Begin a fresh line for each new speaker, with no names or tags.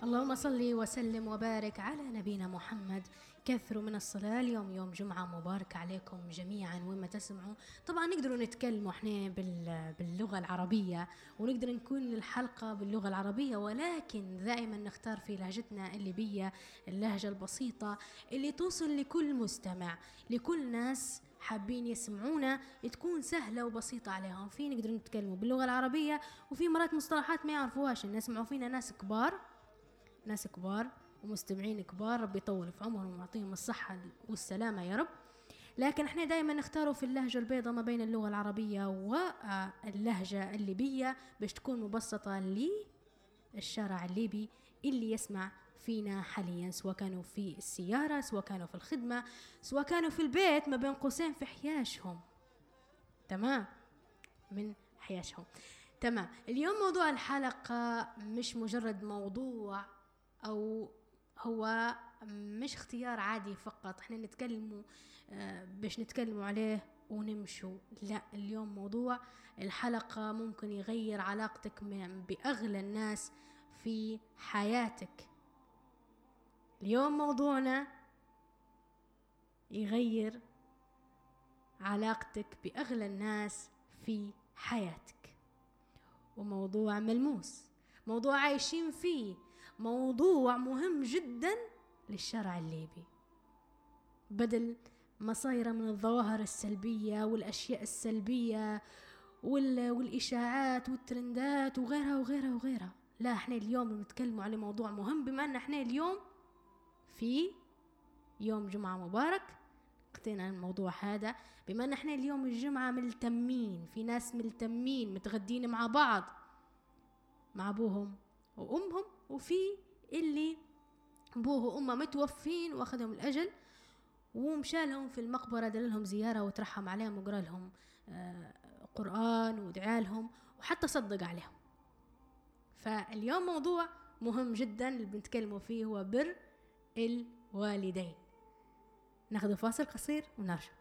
اللهم صل وسلم وبارك على نبينا محمد. كثروا من الصلاة. اليوم يوم جمعة مبارك عليكم جميعا وين ما تسمعوا. طبعا نقدروا نتكلم احنا باللغة العربية ونقدر نكون الحلقة باللغة العربية، ولكن دائما نختار في لهجتنا الليبية، اللهجة البسيطة اللي توصل لكل مستمع، لكل ناس حابين يسمعونا، تكون سهلة وبسيطة عليهم. في نقدر نتكلموا باللغة العربية، وفي مرات مصطلحات ما يعرفوهاش الناس. يسمعوا فينا ناس كبار ومستمعين كبار، ربي يطول في عمرهم ويعطيهم الصحة والسلامة يا رب. لكن احنا دائما نختاروا في اللهجة البيضاء ما بين اللغة العربية واللهجة الليبية باش تكون مبسطة للشارع الليبي اللي يسمع فينا حاليا، سواء كانوا في السيارة، سواء كانوا في الخدمة، سواء كانوا في البيت ما بين قوسين في حياشهم. تمام، من حياشهم. تمام. اليوم موضوع الحلقة مش مجرد موضوع، أو هو مش اختيار عادي فقط احنا نتكلموا باش نتكلموا عليه ونمشوا. لا، اليوم موضوع الحلقة ممكن يغير علاقتك بأغلى الناس في حياتك. اليوم موضوعنا يغير علاقتك بأغلى الناس في حياتك، وموضوع ملموس، موضوع عايشين فيه، موضوع مهم جدا للشارع الليبي. بدل ما صايرة من الظواهر السلبية والأشياء السلبية والإشاعات والترندات وغيرها وغيرها وغيرها، لا، احنا اليوم نتكلم على موضوع مهم. بما ان احنا اليوم في يوم جمعة مبارك، قتينا الموضوع هذا. بما ان احنا اليوم الجمعة ملتمين، في ناس ملتمين متغدين مع بعض مع ابوهم وامهم، وفي اللي ابوه وامه متوفين واخذهم الاجل ومشالهم في المقبرة، دللهم زيارة وترحم عليهم وقرأ لهم قرآن ودعا لهم وحتى صدق عليهم. فاليوم موضوع مهم جدا اللي بنتكلموا فيه هو بر الوالدين. ناخذ فاصل قصير ونرجع.